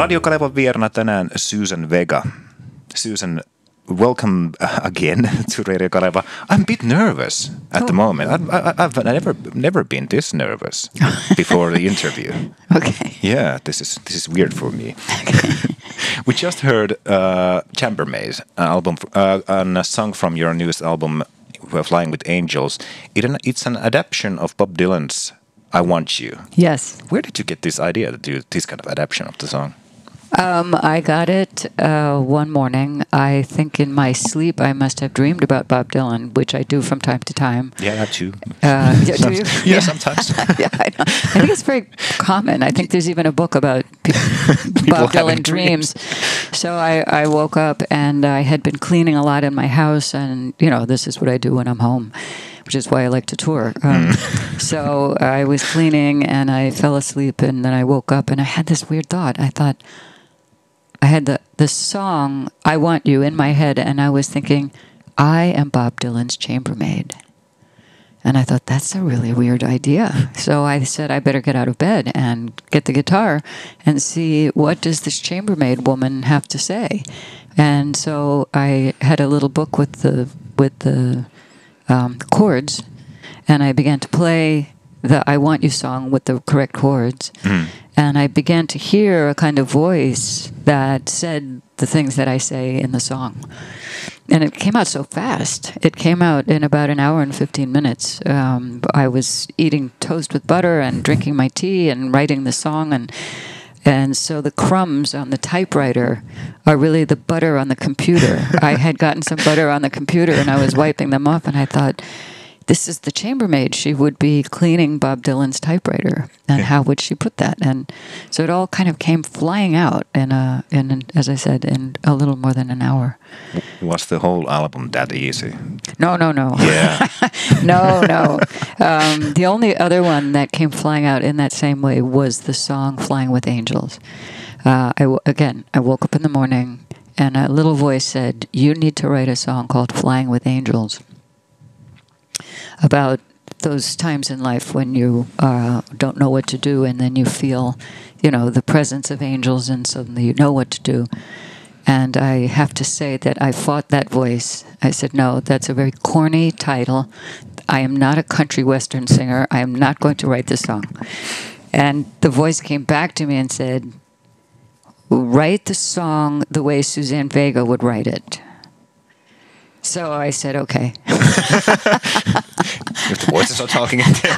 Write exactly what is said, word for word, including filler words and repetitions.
Radio Kalevan vieraana tänään Susan Vega. Susan, welcome again to Radio Kaleva. I'm a bit nervous at oh. the moment. I've, I've never never been this nervous before the interview. Okay. Yeah, this is this is weird for me. Okay. We just heard uh, Chambermaid album uh, and a song from your newest album, Flying with Angels. It an, it's an adaptation of Bob Dylan's I Want You. Yes. Where did you get this idea to do this kind of adaptation of the song? Um, I got it uh, one morning. I think in my sleep I must have dreamed about Bob Dylan, which I do from time to time. Yeah, that too. Uh, yeah, do you? Yeah, yeah, sometimes. Yeah, I know. I think it's very common. I think there's even a book about Bob Dylan dreams. dreams. So I, I woke up and I had been cleaning a lot in my house, and you know, this is what I do when I'm home, which is why I like to tour. Um, mm. So I was cleaning and I fell asleep, and then I woke up and I had this weird thought. I thought, I had the, the song, I Want You, in my head, and I was thinking, I am Bob Dylan's chambermaid. And I thought, that's a really weird idea. So I said, I better get out of bed and get the guitar and see what does this chambermaid woman have to say. And so I had a little book with the with the um, chords, and I began to play the I Want You song with the correct chords. Mm. And I began to hear a kind of voice that said the things that I say in the song. And it came out so fast. It came out in about an hour and fifteen minutes. Um, I was eating toast with butter and drinking my tea and writing the song. And and so the crumbs on the typewriter are really the butter on the computer. I had gotten some butter on the computer and I was wiping them off. And I thought, this is the chambermaid. She would be cleaning Bob Dylan's typewriter, and yeah. how would she put that? And so it all kind of came flying out in a, in as I said, in a little more than an hour. Was the whole album that easy? No, no, no. Yeah. no, no. Um, the only other one that came flying out in that same way was the song "Flying with Angels." Uh, I w- again, I woke up in the morning, and a little voice said, "You need to write a song called Flying with Angels." About those times in life when you uh, don't know what to do, and then you feel, you know, the presence of angels, and suddenly you know what to do. And I have to say that I fought that voice. I said, no, that's a very corny title. I am not a country western singer. I am not going to write this song. And the voice came back to me and said, write the song the way Suzanne Vega would write it. So I said, okay. If the voices are talking in there.